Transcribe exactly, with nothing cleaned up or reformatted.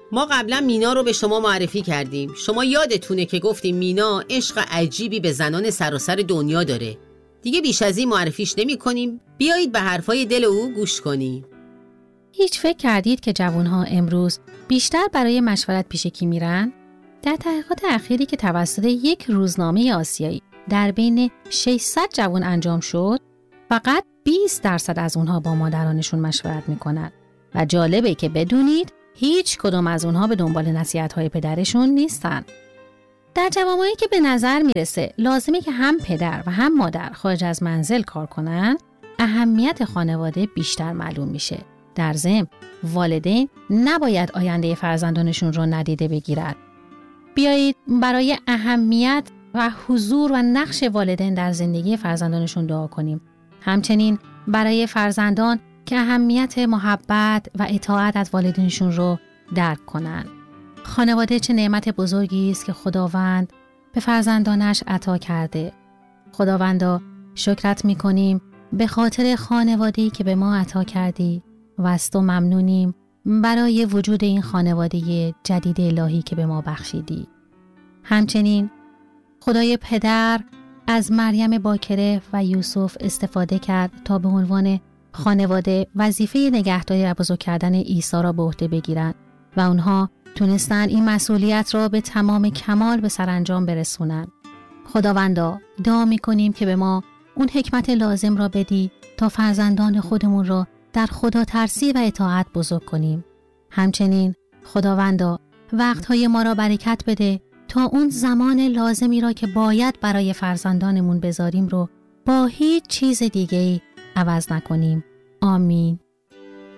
ما قبلا مینا رو به شما معرفی کردیم. شما یادتونه که گفتیم مینا عشق عجیبی به زنان سراسر دنیا داره. دیگه بیش از این معرفیش نمی کنیم. بیایید به حرفای دل او گوش کنیم. هیچ فکر کردید که جوانها امروز بیشتر برای مشورت پیش کی میرن؟ در تحقیقات اخیری که توسط یک روزنامه آسیایی در بین ششصد جوان انجام شد، فقط بیست درصد از اونها با مادرانشون مشورت میکنن و جالبه که بدونید هیچ کدوم از اونها به دنبال نصیحت‌های پدرشون نیستن. در جوامعی که به نظر میرسه لازمه که هم پدر و هم مادر خارج از منزل کار کنن، اهمیت خانواده بیشتر معلوم میشه. در ضمن والدین نباید آینده فرزندانشون رو ندیده بگیرند. بیایید برای اهمیت و حضور و نقش والدین در زندگی فرزندانشون دعا کنیم. همچنین برای فرزندان که اهمیت محبت و اطاعت از والدینشون رو درک کنن. خانواده چه نعمت بزرگی است که خداوند به فرزندانش عطا کرده. خداوندا شکرت می‌کنیم به خاطر خانواده‌ای که به ما عطا کردی و از تو ممنونیم برای وجود این خانواده جدید الهی که به ما بخشیدی. همچنین خدای پدر از مریم باکره و یوسف استفاده کرد تا به عنوان خانواده وظیفه نگهداری و بزرگ کردن عیسی را به عهده بگیرند و اونها تونستن این مسئولیت را به تمام کمال به سرانجام برسونن. خداوندا دعا می‌کنیم که به ما اون حکمت لازم را بدی تا فرزندان خودمون را در خدا ترسی و اطاعت بزرگ کنیم. همچنین خداوندا وقتهای ما را برکت بده تا اون زمان لازمی را که باید برای فرزندانمون بذاریم رو با هیچ چیز دیگه‌ای عوض نکنیم. آمین.